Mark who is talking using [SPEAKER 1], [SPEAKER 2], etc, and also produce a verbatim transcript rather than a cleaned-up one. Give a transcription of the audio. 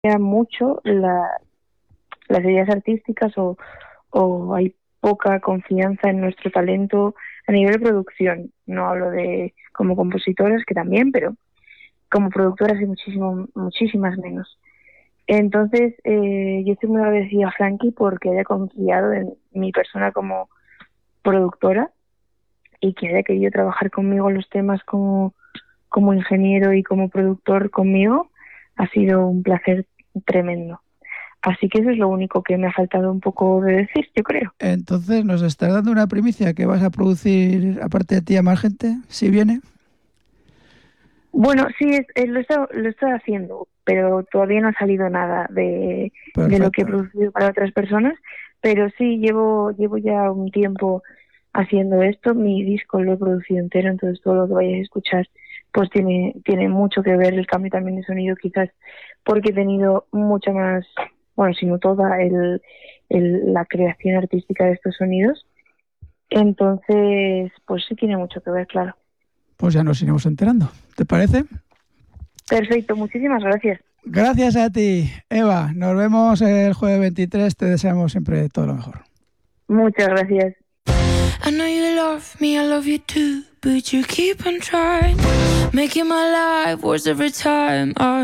[SPEAKER 1] mucho la, las ideas artísticas o, o hay poca confianza en nuestro talento a nivel de producción. No hablo de como compositoras, que también, pero como productoras hay muchísimo, muchísimas menos. Entonces, eh, yo estoy muy agradecida a Frankie porque haya confiado en mi persona como productora y que haya querido trabajar conmigo los temas como, como ingeniero y como productor conmigo. Ha sido un placer tremendo. Así que eso es lo único que me ha faltado un poco de decir, yo creo.
[SPEAKER 2] Entonces, ¿nos estás dando una primicia que vas a producir, aparte de ti, a más gente, si viene?
[SPEAKER 1] Bueno, sí, es, es, lo, estoy, lo estoy haciendo, pero todavía no ha salido nada de, de lo que he
[SPEAKER 2] Perfecto.
[SPEAKER 1] producido para otras personas, pero sí, llevo, llevo ya un tiempo haciendo esto. Mi disco lo he producido entero, entonces todo lo que vayáis a escuchar pues tiene, tiene mucho que ver el cambio también de sonido, quizás porque he tenido mucha más, bueno, sino toda el, el, la creación artística de estos sonidos. Entonces, pues sí tiene mucho que ver, claro.
[SPEAKER 2] Pues ya nos iremos enterando. ¿Te parece?
[SPEAKER 1] Perfecto, muchísimas gracias.
[SPEAKER 2] Gracias a ti, Eva. Nos vemos el jueves veintitrés. Te deseamos siempre todo lo mejor.
[SPEAKER 1] Muchas gracias.
[SPEAKER 3] I know you love me, I love you too, but you keep on trying, making my life worse every time I